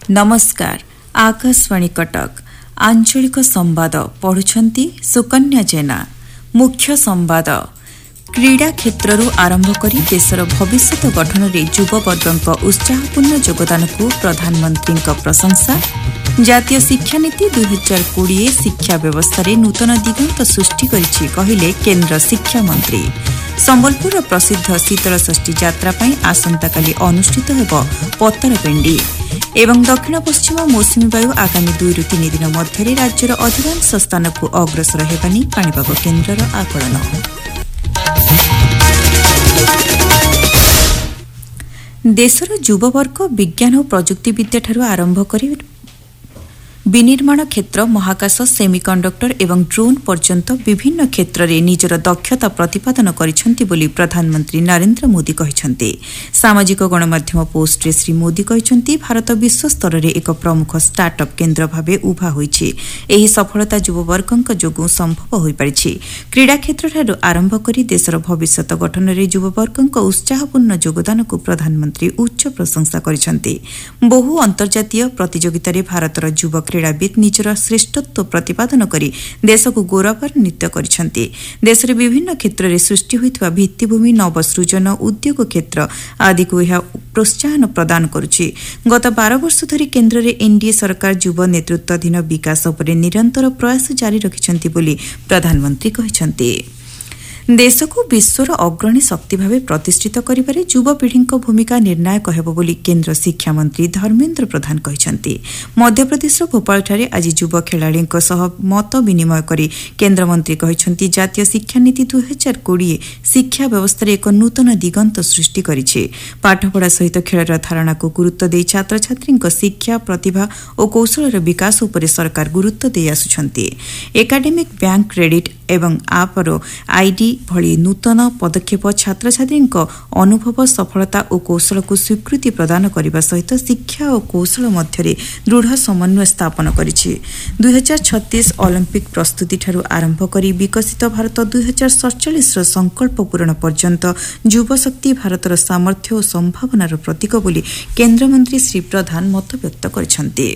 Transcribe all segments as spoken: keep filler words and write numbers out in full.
नमस्कार। आकाशवाणी कटक आंचलिक संवाद पढ़ुछंती सुकन्या जेना। मुख्य संवाद क्रीड़ा क्षेत्रରୁ आरंभ करी देशर भविष्यत गठन रे युववर्गक उत्साहपूर्ण योगदान को प्रधानमंत्री प्रशंसा। जातीय शिक्षा नीति दुई हजार कोड़े शिक्षा व्यवस्था रे नूतन दिगंत सृष्टि करिछि कहिले केंद्र शिक्षा मंत्री। संबलपुर प्रसिद्ध शीतल षष्ठी यात्रा पई आसंताकाली अनुष्ठित हेब पत्तरपिंडी। एवं दक्षिण पश्चिम मौसुमी वायु आगामी दुई रु तीन दिन मध्य राज्यर अधिकांश स्थान को अग्रसर हेबानी पाणीपाग केन्द्रर आकलन। देशर युववर्ग विज्ञान और प्रजुक्तिविद्या ठारू आरंभ करी विनिर्माण क्षेत्र, महाकाश, सेमिकंडक्टर एवं ड्रोन पर्यंत विभिन्न क्षेत्र में निजर दक्षता प्रतिपादन करिसेंति बोली प्रधानमंत्री नरेंद्र मोदी कहिसेंति। सामाजिक गणमाध्यम पोस्ट रे श्री मोदी कहिसेंति भारत विश्व स्तर रे एक प्रमुख स्टार्टअप केन्द्र भावे उभा होईछि। एही सफलता युववर्गक जोगु संभव होई परिछि। क्रीड़ा क्षेत्र ठारू आरंभ करी देशर भविष्यत गठन रे युववर्गक उत्साहपूर्ण योगदान को प्रधानमंत्री उच्च प्रशंसा करिसेंति। बहु अंतर्जातीय प्रतियोगिता रे भारतर युवक क्रीड़ाविद निजर श्रेष्ठत्व प्रतिपादन करी देश को गौरवान्वित करिसेंति। देश रे विभिन्न क्षेत्र में सृष्टि होइतबा भित्तिभूमि, नवसृजन, उद्योग क्षेत्र आदि को यह प्रोत्साहन प्रदान करुछि। गत बारह वर्ष धरी केन्द्र रे एनडीए सरकार युव नेतृत्वाधीन विकास उपरे निरंतर प्रयास जारी रखिछंति बोली प्रधानमंत्री कहिसेंति। देश को विश्वर अग्रणी शक्ति भाव प्रतिष्ठित करिबारे युवपीढ़ी भूमिका निर्णायक हेबो बोली केन्द्र शिक्षा मंत्री धर्मेन्द्र प्रधान कहिसेंति। मध्यप्रदेश भोपालଠାରେ आज युव खेलाड़ीଙ୍କ सह मत विनिमय करी केन्द्र मंत्री कहिसेंति जातीय शिक्षा नीति दुई हजार कोड़े शिक्षा व्यवस्था एक नूतन दिगंत सृष्टि करिछि। पाठपढ़ा सहित खेलर धारणा को गुरुत्व दे छात्र छात्री शिक्षा, प्रतिभा और कौशल विकास उपरे सरकार गुरुत्व दे आसुछंति। एकाडेमिक बैंक क्रेडिट एवं आपर आईडी भली नूतन पदक्षेप छात्र छात्री अनुभव, सफलता और कौशल को स्वीकृति प्रदान करने सहित शिक्षा और कौशल मध्य दृढ़ समन्वय स्थापन करिछि। दुई हजार छत्तीस ओलंपिक प्रस्तुति ठारू आरंभ करी विकसित भारत दुई हजार सड़चालीस संकल्प पूरण पर्यंत युवशक्ति भारतर सामर्थ्य और संभावनार प्रतीक बोली केन्द्रमंत्री श्री प्रधान मत व्यक्त करिसेंति।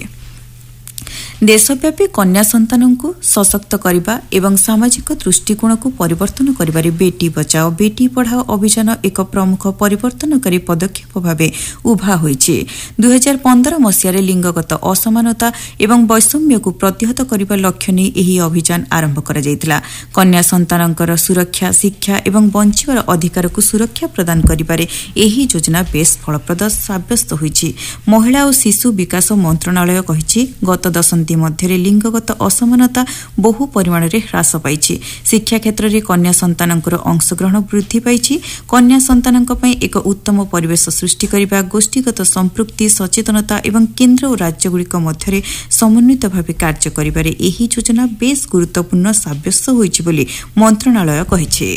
देशव्यापी कन्या संतान को सशक्त करने एवं सामाजिक दृष्टिकोण को परिवर्तन करिबारे बेटी बचाओ बेटी पढ़ाओ अभियान एक प्रमुख परिवर्तनकारी पदक्षेप भावे उभा होइछि। दुई हजार पंद्रह मसीह लिंगगत असमानता एवं वैषम्य को प्रतिहत करने लक्ष्य नहीं एही अभियान आरंभ करा जायतिला। कन्या संतानकर सुरक्षा, शिक्षा एवं बंचिबार अधिकार को सुरक्षा प्रदान करिबारे एही योजना बेस फलप्रद साब्यस्त होइछि। महिला और शिशु विकास मंत्रणालय कहिछि गत दशंधि मध्य लिंगगत असमानता बहु परिमाण में ह्रास पाई। शिक्षा क्षेत्र में कन्या संतानकर अंशग्रहण वृद्धि पाई। कन्या संतानक पई एक उत्तम परिवेश सृष्टि करने, गोष्ठीगत संपृक्ति, सचेतनता एवं केन्द्र और राज्यगुड़िक मध्य समन्वित भाव कार्य करिबारे एही योजना बेस गुरुत्वपूर्ण साब्यस्त होइछि बोली मंत्रणालय कहिछि।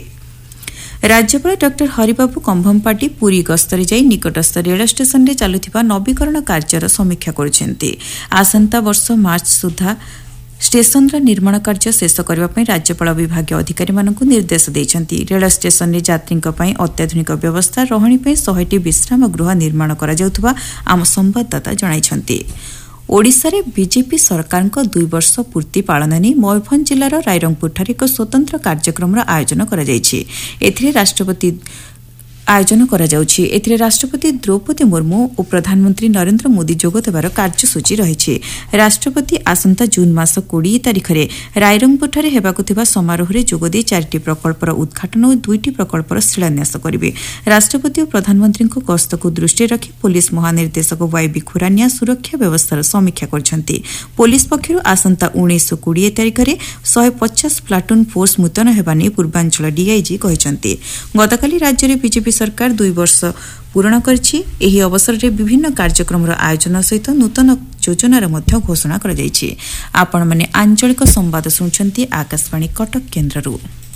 राज्यपाल डॉ हरिबाबू कंभमपाटी पुरी गस्तरे जाई निकटस्थ रेल स्टेशन रे चालुथिबा नवीकरण कार्यर समीक्षा करुछन्ति। आसंता वर्ष मार्च सुधा स्टेशन निर्माण कार्य शेष करने राज्यपाल विभागीय अधिकारी मानक निर्देश देइछन्ति। रेल स्टेशन रे यात्रींक पई अत्याधुनिक व्यवस्था, रहणी पई सौ विश्राम गृह निर्माण करा जाउथबा आम संवाददाता जणाइछन्ति। ओडिशा रे बीजेपी सरकार को दुई वर्ष पूर्ति पालन नहीं मयूरभंज जिलार रायरंगपुर एक स्वतंत्र कार्यक्रम आयोजन करा जायछि। एथिरे राष्ट्रपति आयोजन करा जाउछि। एथिरे राष्ट्रपति द्रौपदी मुर्मू और प्रधानमंत्री नरेंद्र मोदी जोग देबार कार्यसूची रहिछि। राष्ट्रपति आसंता जून मास कोड़े तारिख में रायरंगपुर हेबाकु थिबा समारोह रे जोग दे चारिटी प्रकल्पर उद्घाटन और दुईटी प्रकल्पर शिलान्यास करिवे। राष्ट्रपति और प्रधानमंत्री को गस्त को दृष्टि रखी पुलिस महानिर्देशक वाईबी खुरानिया सुरक्षा व्यवस्थार समीक्षा करछन्ति। पुलिस पक्षरु आसंता उन्नीस कोड़े तारिख में शहे पचास प्लाटून फोर्स मुतयन हेबा नै पूर्वांचल डीआईजी कहिसन्ति। गतकाली राज्य में बीजेपी सरकार दुई वर्ष पूर्ण करिछि। एही अवसर रे विभिन्न कार्यक्रम आयोजन सहित नूतन योजनार मध्य घोषणा करा जायछि। आपण माने आंचलिक संवाद सुनछन्ति आकाशवाणी कटक केन्द्ररू।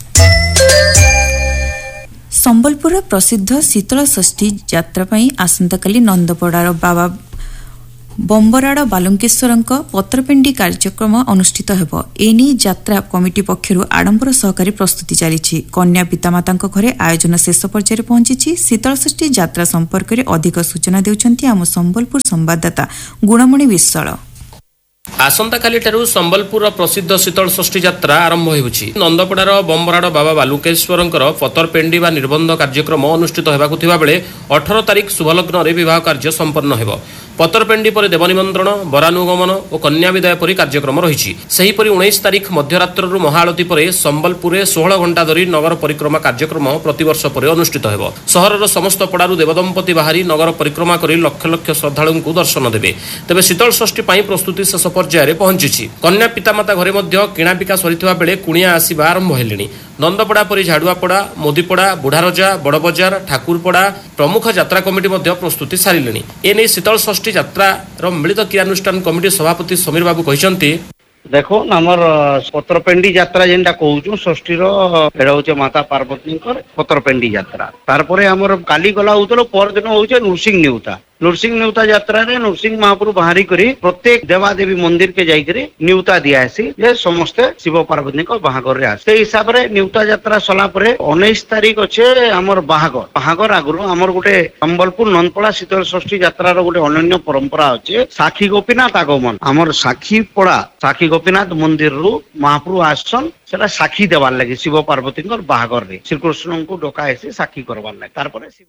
संबलपुर प्रसिद्ध शीतल षष्ठी यात्रा पई आसंताकाली नंदपड़ार बाबा बंबराड़ बालंकेश्वरଙ୍କ पत्रपेंडी कार्यक्रम अनुष्ठित हेब एने यात्रा कमिटी पक्षरु आडंबर सहकारी प्रस्तुति चली कन्या पितामाता घरे आयोजन शेष पर्यायर पहुंची शीतलषष्ठी यात्रा संपर्क में अधिक सूचना देउछंती आम संबलपुर संवाददाता गुणमणि विश्वाल। आसंताकालीठारू संबलपुर प्रसिद्ध शीतलषष्ठी यात्रा आरंभ होउछि। नंदपड़ार बंबराड़ बाबा बालुकेश्वरंकर पतरपेंडी बा निर्बंध कार्यक्रम अनुष्ठित हेबाकु थिबा बेले अठारह तारिख शुभलग्न रे विवाह कार्य संपन्न हेबो। पतरपेंडी पर देवनिमंत्रण बरानुगमन और कन्या विदाय परी कार्यक्रम रही। सेहीपरि उन्नीस तारिख मध्यरात्रु महाआलती पर संबलपुर सोलह घंटा धरी नगर परिक्रमा कार्यक्रम प्रतिवर्ष पर अनुष्ठित हेबो। सहरर समस्त पड़ारू देवदंपति बाहरी नगर परिक्रमा करी लक्ष लक्ष श्रद्धालुଙ୍କୁ दर्शन देबे। तेबे शीतलषष्ठी पई प्रस्तुति शेष पर्यायर पहुंची। कन्या पितामाता घरे मध्य किणापिका सरिथिबा बेले कुणिया आसीबा आरंभ हेलेनी। नंदपड़ा परी झाड़ुआपड़ा मोदीपड़ा बुढ़ारजा बड़बजार ठाकुरपड़ा प्रमुख यात्रा कमिटी मध्य प्रस्तुति सारिलेनी। एने शीतलषष्ठी यात्रा मिलित क्रियानुष्ठान कमिटी सभापति समीर बाबू कहते देखो आमर पत्रपेंडी यात्रा जेनटा कहूँ षष्ठी रे माता पार्वती पत्रपेंडी यात्रा तारपरे आमर काली गला होतलो पर दिन होचे नृसिंह निउता नृसिंह निउता यात्रा रे नृसिंह महाप्रभु बाहरी करी प्रत्येक देवादेवी मंदिर के जाइकरी निउता दियासी जे समस्ते शिव पार्वती को बाहागर रे आसे हिसाब रे निउता यात्रा सला परे उन्नीस तारिख अच्छे आमर बाहागर बाहागर आगुरु आमर गोटे संबलपुर नंदपड़ा शीतलषष्ठी यात्रा रो गोटे अनन्य परंपरा अच्छे साखी गोपीनाथ आगमन आमर साखी पड़ा साखी गोपीनाथ मंदिर रु महाप्रभु आसन सेटा साखी देवार लगे शिव पार्वती बाहागर रे श्रीकृष्ण को डका ऐसे साखी करवार लगे तारपरे शिव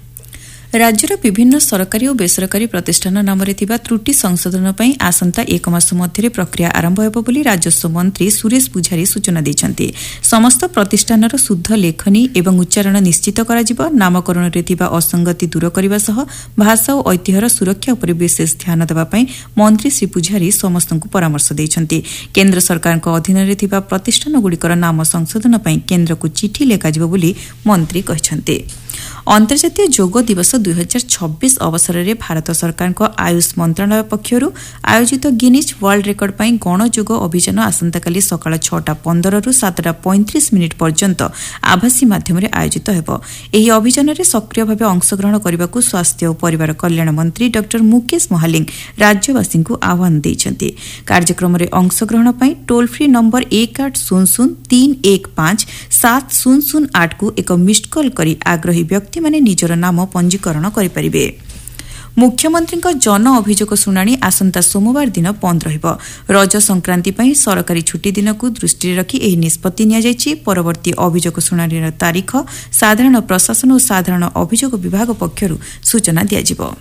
राज्यर विभिन्न सरकारी और बेसरकारी प्रतिष्ठान नाम त्रुटि संशोधन पर आसंता एक मास मध्य प्रक्रिया आरंभ होब बोली राजस्व मंत्री सुरेश पुजारी सूचना देइछन्ति। समस्त प्रतिष्ठानर शुद्ध लेखनी एवं उच्चारण निश्चित कराजिब नामकरण रे थिबा असंगति दूर करबा सह भाषा और ऐतिह्यर सुरक्षा उपर विशेष ध्यान देबा पई मंत्री श्री पुजारी समस्तଙ୍କୁ परामर्श देइछन्ति। केन्द्र सरकारक अधीन रे थिबा प्रतिष्ठान गुड़िकर नाम संशोधन पई केन्द्रକୁ चिठी लेखाजिब बोली मंत्री कहिछन्ति। अंतर्जातीय योग दिवस दुई हजार छब्बीस अवसर में भारत सरकार आयुष मंत्रालय पक्षर आयोजित गिनीज वर्ल्ड रेकर्ड पर गण योग अभियान आसंताकाली सकाळ छटा पंदर रु सातटा पैंतीस मिनिट पर्यंत आभासी माध्यम आयोजित होब। एही अभियान में सक्रिय भाव अंशग्रहण करने को स्वास्थ्य और परिवार कल्याण मंत्री डॉक्टर मुकेश महालिंग राज्यवासी को आह्वान देइछन्ति। कार्यक्रम में अंशग्रहण पर टोल फ्री नंबर एक आठ शून्य शून्य तीन एक पांच सात शून्य शून्य आठ को एक मिस्ड कॉल करी आग्रही व्यक्ति माने निजर नाम पंजीकरण करिपारिबे। मुख्यमंत्री जन अभियोग शुणाणी आसंता सोमवार दिन बंद रहिब। रज संक्रांति पई सरकारी छुट्टी दिन को दृष्टि रखी एही निष्पत्ति निया जायछि। परवर्ती अभियोग शुणाणीर तारीख साधारण प्रशासन और साधारण अभियोग विभाग पक्षरु सूचना दियाजिब।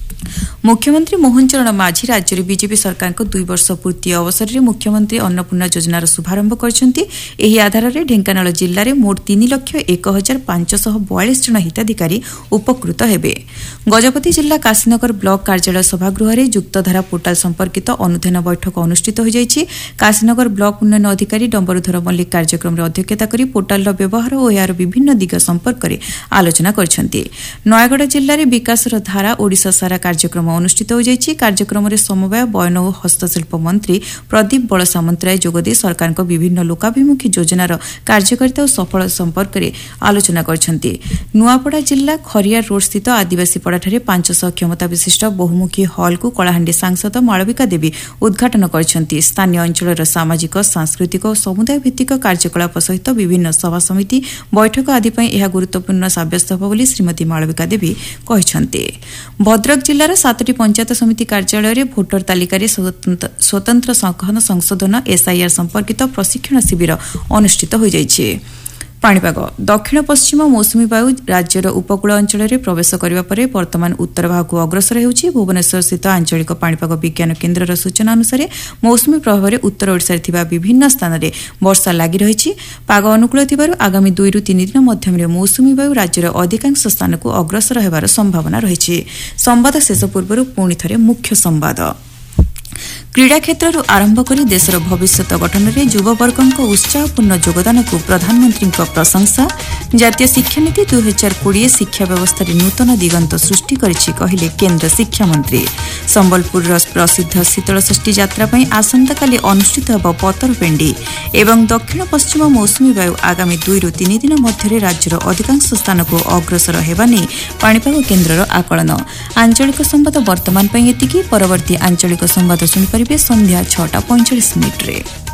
मुख्यमंत्री मोहन चरण माझी राज्य में बीजेपी सरकार को दुई वर्ष पूर्ति अवसर में मुख्यमंत्री अन्नपूर्णा योजनार शुभारंभ करछन्ति। एही आधार में ढेंकानाल जिले में मोट तीन लक्ष एक हजार पांचश बयालीस जन हिताधिकारी उपकृत हेबे। गजपति जिला काशीनगर ब्लॉक कार्यालय सभागृह में युक्तधारा पोर्टाल संपर्कित अनुधान बैठक अनुष्ठित हो जायछि। काशीनगर ब्लॉक उन्नयन अधिकारी डंबरुधर मल्लिक कार्यक्रम में अध्यक्षता करी पोर्टाल व्यवहार और यार विभिन्न दिग संपर्क में आलोचना करछन्ति। नयागढ़ जिले में विकासर धारा ओडिशा सारा कार्यक्रम अनुष्ठित हो जायछि। कार्यक्रम में समवाय बयन और हस्तशिल्प मंत्री प्रदीप बल सामंतराय जोगदे सरकार को विभिन्न लोकाभिमुखी योजनार कार्यकारिता और सफल संपर्क में आलोचना करछन्ति। नुआपड़ा जिला खरियार रोड स्थित आदिवासी पड़ाठारे पांचश क्षमता विशिष्ट बहुमुखी हॉल को कलाहांडी सांसद मालविका देवी उद्घाटन करछन्ति। स्थानीय अंचल सामाजिक सांस्कृतिक और समुदाय भित्तिक कार्यकलाप सहित विभिन्न सभा समिति बैठक आदि यह गुरुत्वपूर्ण साब्यस्त होब बोली श्रीमती मालविका देवी कहछन्ति। भद्रक जिलार सातटी पंचायत समिति कार्यालय में भोटर तालिका स्वतंत्र संशोधन एसआईआर संपर्कित प्रशिक्षण शिविर अनुष्ठित हो जायछि। पाणीपाग दक्षिण पश्चिम मौसुमी वायु राज्यर उपकूल अंचल में प्रवेश करने पर वर्तमान उत्तर भाग को अग्रसर होउछि। भुवनेश्वर स्थित आंचलिक पाणीपाग विज्ञान केन्द्रर सूचना अनुसार मौसुमी प्रभाव में उत्तर ओडिशा थिबा विभिन्न स्थान में वर्षा लागि रहिछि। पाग अनुकूल थिबारु आगामी दुई रु तीन दिन मध्यम मौसुमी वायु राज्यर अधिकांश स्थान को अग्रसर हेबार संभावना रहिछि। संवाद शेष पूर्व पुणी थरे मुख्य संवाद। क्रीड़ा क्षेत्रରୁ ଆରମ୍ଭ କରି ଦେଶର ଭବିଷ୍ୟତ ଗଠନରେ ଯୁବବର୍ଗଙ୍କ ଉତ୍ସାହପୂର୍ଣ୍ଣ ଯୋଗଦାନକୁ ପ୍ରଧାନମନ୍ତ୍ରୀଙ୍କ ପ୍ରଶଂସା ଜାତୀୟ ଶିକ୍ଷାନୀତି ଦୁଇ ହଜାର କୋଡ଼ିଏ ଶିକ୍ଷା ବ୍ୟବସ୍ଥାରେ ନୂତନ ଦିଗନ୍ତ ସୃଷ୍ଟି କରିଛି କହିଲେ କେନ୍ଦ୍ର ଶିକ୍ଷାମନ୍ତ୍ରୀ ସମ୍ବଲପୁରର ପ୍ରସିଦ୍ଧ ଶୀତଳଷଷ୍ଠୀ ଯାତ୍ରା ପାଇଁ ଆସନ୍ତାକାଲି ଅନୁଷ୍ଠିତ ହେବ ପତରପେଣ୍ଡି ଏବଂ ଦକ୍ଷିଣ ପଶ୍ଚିମ ମୌସୁମୀ ବାୟୁ ଆଗାମୀ ଦୁଇରୁ ତିନି ଦିନ ମଧ୍ୟରେ ରାଜ୍ୟର ଅଧିକାଂଶ ସ୍ଥାନକୁ ଅଗ୍ରସର ହେବା ନେଇ ପାଣିପାଗ କେନ୍ଦ୍ରର ଆକଳନ ଆଞ୍ଚଳିକ ସମ୍ବାଦ ବର୍ତ୍ତମାନ ପାଇଁ ଏତିକି ପରବର୍ତ୍ତୀ ଆଞ୍ଚଳିକ ସମ୍ବାଦ ଶୁଣିପାରିବେ ସନ୍ଧ୍ୟା ଛଅଟା ପଇଁଚାଳିଶ ମିନିଟ୍ରେ।